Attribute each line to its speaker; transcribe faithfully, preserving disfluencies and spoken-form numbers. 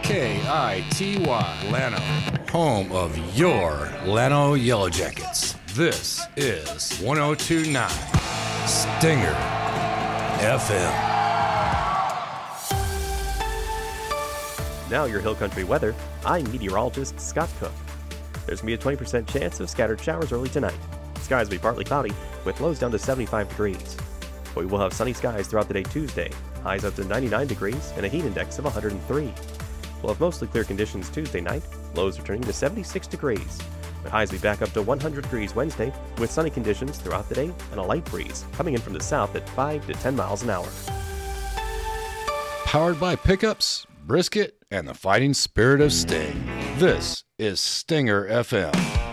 Speaker 1: K I T Y, Llano, home of your Llano Yellow Jackets. This is one oh two point nine Stinger F M.
Speaker 2: Now your Hill Country weather. I'm meteorologist Scott Cook. There's going to be a twenty percent chance of scattered showers early tonight. Skies will be partly cloudy, with lows down to seventy-five degrees. But we will have sunny skies throughout the day Tuesday, highs up to ninety-nine degrees and a heat index of one hundred three. We'll have mostly clear conditions Tuesday night, lows returning to seventy-six degrees. But highs will be back up to one hundred degrees Wednesday, with sunny conditions throughout the day and a light breeze coming in from the south at five to ten miles an hour.
Speaker 1: Powered by pickups, brisket, and the fighting spirit of Sting. This is Stinger F M.